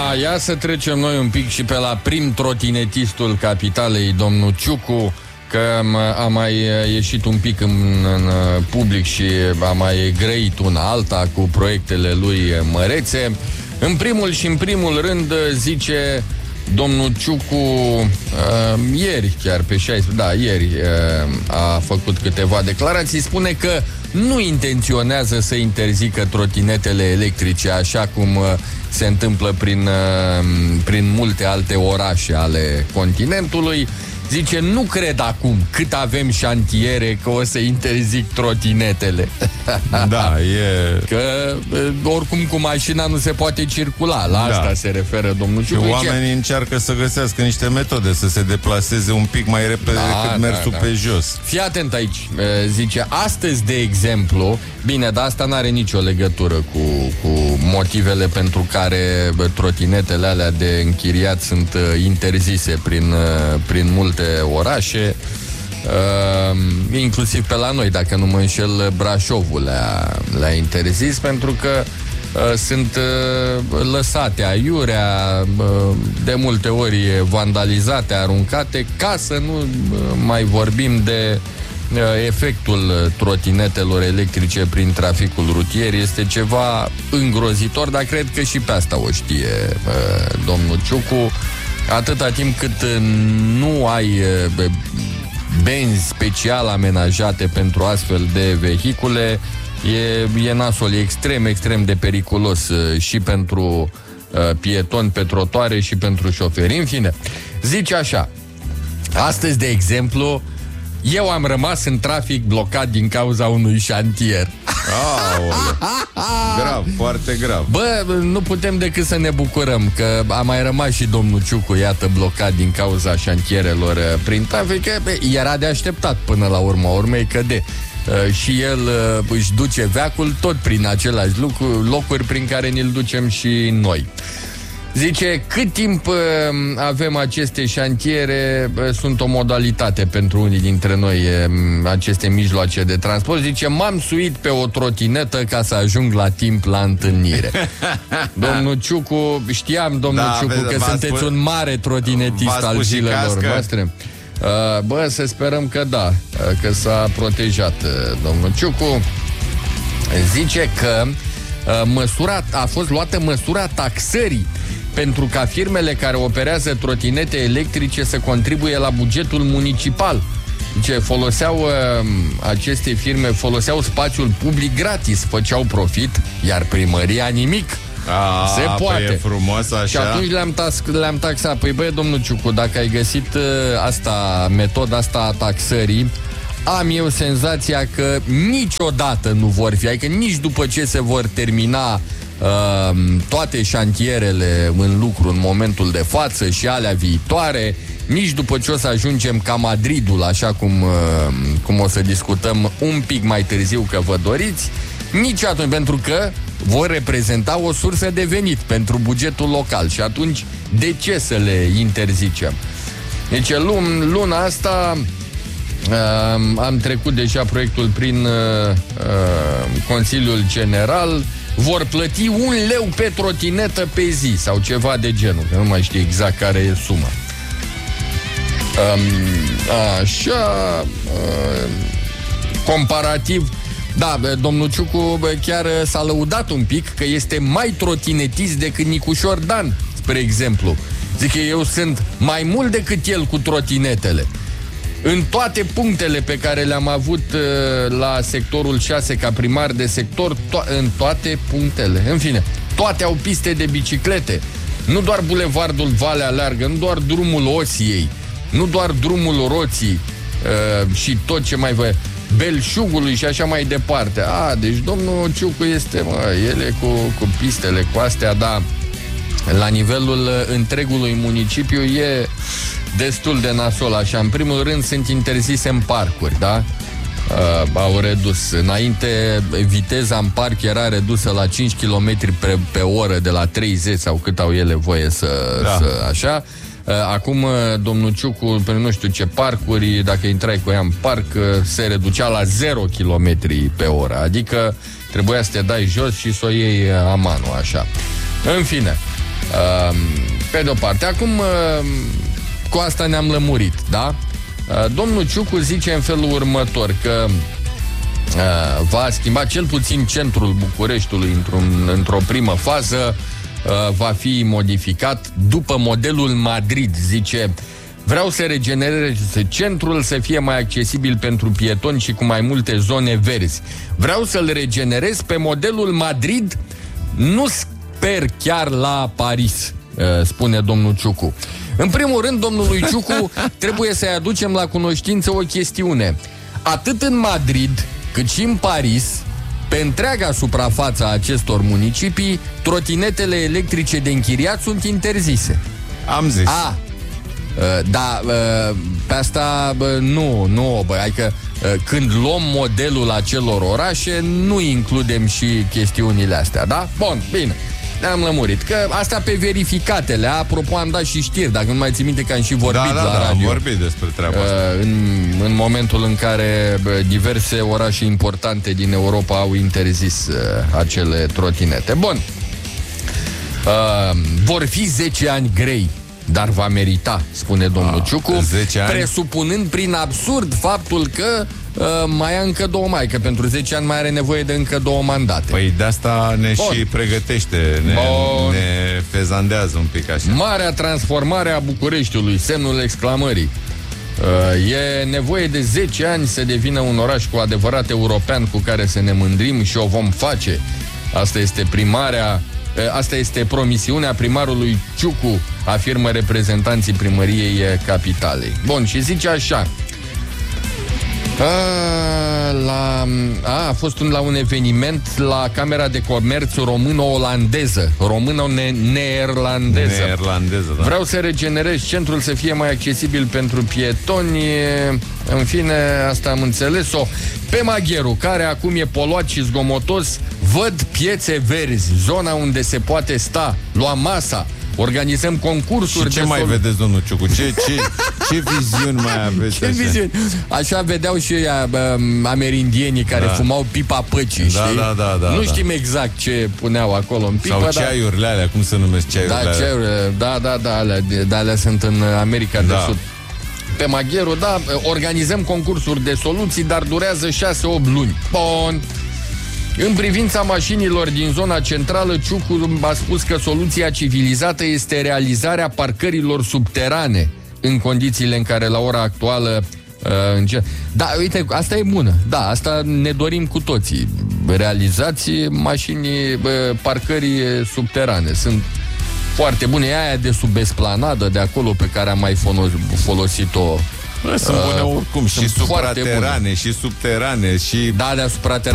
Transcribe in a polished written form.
ia să trecem noi un pic și pe la prim trotinetistul capitalei, domnul Ciucu, că a mai ieșit un pic în public și a mai grăit una alta cu proiectele lui mărețe. În primul rând, zice domnul Ciucu, ieri, chiar pe 16, ieri a făcut câteva declarații, spune că nu intenționează să interzică trotinetele electrice, așa cum se întâmplă prin multe alte orașe ale continentului. Zice, nu cred acum, cât avem șantiere, că o să interzic trotinetele. Da, e... Că oricum cu mașina nu se poate circula. La asta se referă domnul Ciucu. Și oamenii încearcă să găsească niște metode să se deplaseze un pic mai repede decât mersul pe jos. Fii atent aici. Zice, astăzi, de exemplu, bine, dar asta n-are nicio legătură cu motivele pentru care trotinetele alea de închiriat sunt interzise prin multe orașe, inclusiv pe la noi, dacă nu mă înșel, Brașovul le-a interzis, pentru că sunt lăsate aiurea, de multe ori vandalizate, aruncate, ca să nu mai vorbim de efectul trotinetelor electrice prin traficul rutier. Este ceva îngrozitor, dar cred că și pe asta o știe domnul Ciucu. Atâta timp cât nu ai benzi special amenajate pentru astfel de vehicule, e nasol, e extrem de periculos și pentru pietoni pe trotuare și pentru șoferi. În fine, zice așa: astăzi, de exemplu, eu am rămas în trafic blocat din cauza unui șantier. Grav, foarte grav. Bă, nu putem decât să ne bucurăm că a mai rămas și domnul Ciucu, iată, blocat din cauza șantierelor prin trafic. Era de așteptat până la urma urmei că și el își duce veacul tot prin același locuri prin care ni-l ducem și noi. Zice, cât timp avem aceste șantiere, sunt o modalitate pentru unii dintre noi, aceste mijloace de transport. Zice, m-am suit pe o trotinetă ca să ajung la timp la întâlnire. Domnul Ciucu, știam, Ciucu, că sunteți un mare trotinetist al zilelor voastre. Bă, să sperăm că că s-a protejat domnul Ciucu. Zice că a fost luată măsura taxării pentru ca firmele care operează trotinete electrice să contribuie la bugetul municipal. Deci aceste firme foloseau spațiul public gratis, făceau profit, iar primăria nimic. Se poate. Păi e frumos așa. Și atunci le-am taxat. Păi băi, domnul Ciucu, dacă ai găsit metoda asta a taxării, am eu senzația că niciodată nu vor fi, adică nici după ce se vor termina toate șantierele în lucru în momentul de față și alea viitoare, nici după ce o să ajungem ca Madridul, așa cum o să discutăm un pic mai târziu, că vă doriți, nici atunci, pentru că vor reprezenta o sursă de venit pentru bugetul local și atunci de ce să le interzicem? Deci luna asta am trecut deja proiectul prin Consiliul General. Vor plăti 1 leu pe trotinetă pe zi sau ceva de genul, că nu mai știu exact care e suma. Așa, comparativ, domnul Ciucu chiar s-a lăudat un pic că este mai trotinetist decât Nicușor Dan, spre exemplu. Zic că eu sunt mai mult decât el cu trotinetele. În toate punctele pe care le-am avut la sectorul 6 ca primar de sector, în toate punctele, în fine, toate au piste de biciclete. Nu doar bulevardul Valea Largă, nu doar drumul Osiei, nu doar drumul Roții și tot ce mai vă, Belșugului și așa mai departe. Deci domnul Ciucu este, el e cu pistele, cu astea, la nivelul întregului municipiu e destul de nasol, așa. În primul rând sunt interzise în parcuri, au redus. Înainte viteza în parc era redusă la 5 km pe oră de la 30 sau cât au ele voie să așa. Acum domnul Ciucu, pe nu știu ce parcuri, dacă intrai cu ea în parc, se reducea la 0 km pe oră. Adică trebuia să te dai jos și să o iei amanul, așa. În fine, Pe de-o parte. Acum, cu asta ne-am lămurit, da? Domnul Ciucu zice în felul următor că va schimba cel puțin centrul Bucureștiului într-o primă fază, va fi modificat după modelul Madrid. Zice: vreau să regenerez centrul, să fie mai accesibil pentru pietoni și cu mai multe zone verzi. Vreau să-l regenerez pe modelul Madrid, nu sper chiar la Paris, spune domnul Ciucu. În primul rând, domnului Ciucu trebuie să-i aducem la cunoștință o chestiune. Atât în Madrid, cât și în Paris, pe întreaga suprafață a acestor municipii, trotinetele electrice de închiriat sunt interzise. Am zis. Da, pe asta nu, adică când luăm modelul acelor orașe, nu includem și chestiunile astea, da? Bun, bine. Ne-am lămurit. Că asta pe verificatele. Apropo, am dat și știri. Dacă nu mai ții minte că am și vorbit la radio. Am vorbit despre treaba asta. În momentul în care diverse orașe importante din Europa au interzis acele trotinete. Bun. Vor fi 10 ani grei, dar va merita, spune domnul Ciucu, presupunând prin absurd faptul că mai ia încă 2 mai, că pentru 10 ani mai are nevoie de încă 2 mandate. Păi de asta ne și pregătește, ne fezandează un pic așa. Marea transformare a Bucureștiului, semnul exclamării. E nevoie de 10 ani să devină un oraș cu adevărat european cu care să ne mândrim și o vom face. Asta este promisiunea primarului Ciucu, afirmă reprezentanții primăriei capitalei. Bun, și zice așa: a fost la un eveniment la Camera de Comerț româno-olandeză, româno-neerlandeză. Da. Vreau să regenerez centrul, să fie mai accesibil pentru pietoni. În fine, asta am înțeles-o. Pe Magheru, care acum e poluat și zgomotos, văd piețe verzi, zona unde se poate sta, lua masa. Organizăm concursuri. Și ce mai vedeți, domnul Ciucu? Ce viziuni mai aveți? Ce viziuni? Așa vedeau și amerindienii care fumau pipa păcii, știi? Da. Nu știm exact ce puneau acolo în pipă. Sau ceaiurile alea, cum se numesc ceaiurile alea? Alea sunt în America de Sud. Pe Magheru, organizăm concursuri de soluții, dar durează 6-8 luni. Bun. În privința mașinilor din zona centrală, Ciucu a spus că soluția civilizată este realizarea parcărilor subterane, în condițiile în care la ora actuală da, uite, asta e bună. Da, asta ne dorim cu toții. Realizați parcării subterane. Sunt foarte bune. E aia de sub esplanadă de acolo pe care am mai folosit-o. Sunt bune oricum. Și supraterane, și subterane, și... Da, de supraterane.